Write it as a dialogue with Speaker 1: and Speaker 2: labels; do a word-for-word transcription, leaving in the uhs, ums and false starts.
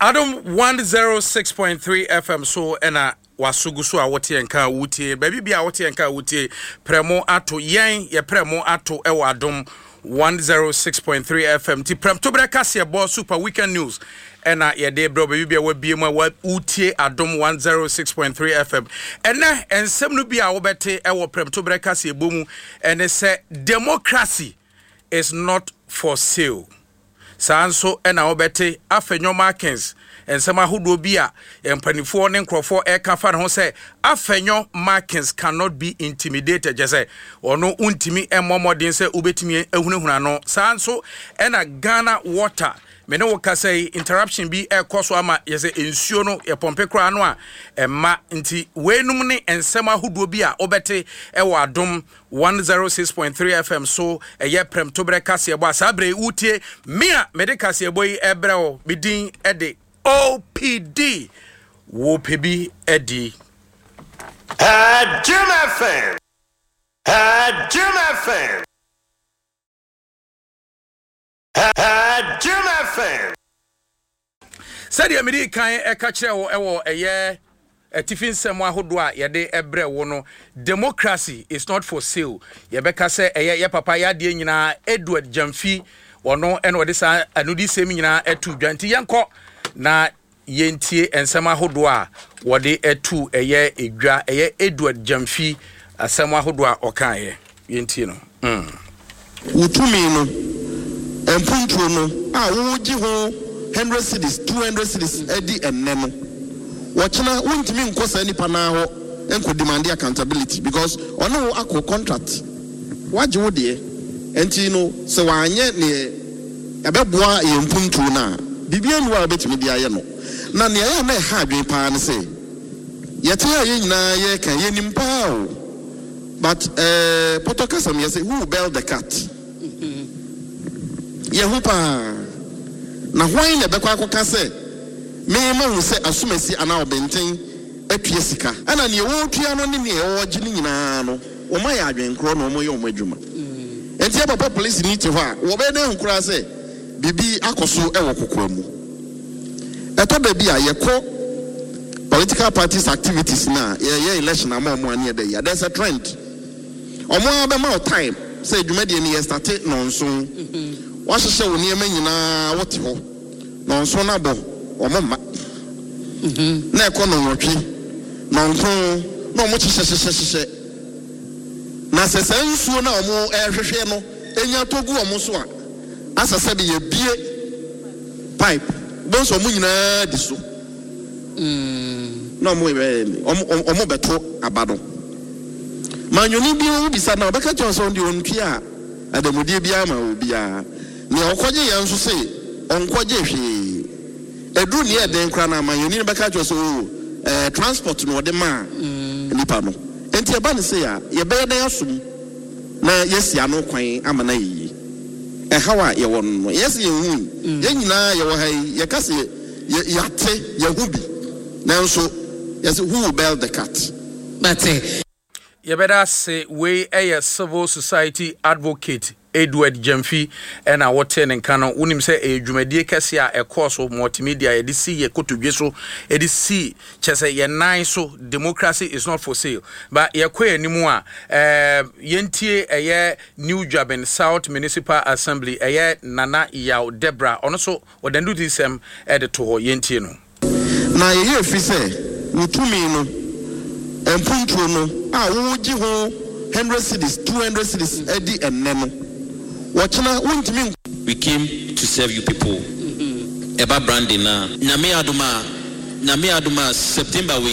Speaker 1: Adam one oh six point three F M so ena wasugu so a wote enka wutie baby bia wote enka wutie premo ato yen ye premo ato e wadom one oh six point three F M ti prem to breka se bo super weekend news ena ye de bro baby bia wa bie mu wa wutie adom one oh six point three F M ena ensem no bia wo bete e wo prem to breka se bomu ene se democracy is not for sale. Sanso ena obete afenyo markings ensema hodo bia empanifo ne nkrofo e ka fa ho se afenyo markings cannot be intimidated jese ono untimi emomodin se ubetimi ehunahuna no sanso ena Ghana water mene wo ka say interruption bi e koso ama yese ensuo no e pompe kra no a emma nti wenum ne ensema hodo bia obete e wadom one oh six point three F M so eye prem to bre kase ebo asabre utie mia mede kase ebo yi ebre o bidin ede O P D wo pebi edi
Speaker 2: uh Jim F M uh Jim F M uh Jim F M
Speaker 1: said ya mede kan e ka kire wo ewo eye Tifin semwa hodwa yede ebre wo no democracy is not for sale ye beka se eye ye papa ya de nyina Edward Jamfi wono ene wode sa anudi sem nyina etu dwanti yenko na yentie ensema hodwa wode etu eye edwa eye Edward Jamfi asemwa hodwa okan ye yentie no mm
Speaker 3: utumi no empuntuo no a wo gi ho one hundred cedis two hundred cedis edi enne no watchna wontimi nkosa nipa na ho enko demand accountability because ono akọ contract waje wo de enti no se wanye ne abeboa ye mpuntu na bibia ni wa betimi dia ye no na ne ya na ha adwen pa ne se yete ya ye nyina ye kan ye nimpa o but eh potokasam ye say who bail the cat ye hu pa na hwan ne bekwa akoka se me ma hu se asumasi ana obenten atue sika ana ne wo tua no ne ne wo gine nyina no o ma ya adwen kro no mo ye o madwuma enti e papa police ni te ho a wo be na nkura se bibi akoso e wo kokora mu eto da bi a ye ko political parties activities na ye ye election ama mo ane de ya there's a trend omo be ma time say dwuma de ne ye start no nso wa hyehyɛ wo ne ma nyina wote ho no nso na bo omama mhm na ekono nwotwe no nko no mo hyehyɛ na sese nsuo na omo ehwehwe no enya togu omo so a asase be ye bie pipe bon so mo nyina di so mm no mo be omo omo beto abado manyoni bi o bisa na obeka chonso ndi ontwi a adamudie bia ma obi a ne okoje ya nso se onkoje hwe edu ni eden kra na manyoni ne beka chonso eh transport no de ma nipa no enti eba ne se ya ye be den asum na yesi ano kwan amana yi e hawa ye won no yesi ye hu ye nyina ye wo hai ye kase ye yate ye hubi na nso yesi who will bail the cat
Speaker 1: but ye better say we a civil society advocate Edward Jamfi ena wote ne nka no unim se edwumadie kese a ekoso multimedia ye de si ye kotodwe so e de si chese ye nine so democracy is not for sale but ye kwe animu a eh yentie eye New Joburg South Municipal Assembly eye Nana Yaw Debra ono so wodandu disem e de to ho yentie no
Speaker 3: na ye fi se utumi no empuntuo no a wo gi ho one hundred cedis two hundred cedis edi enne no
Speaker 4: we came to serve you people. Eba branding na. Nyame aduma, nyame aduma September we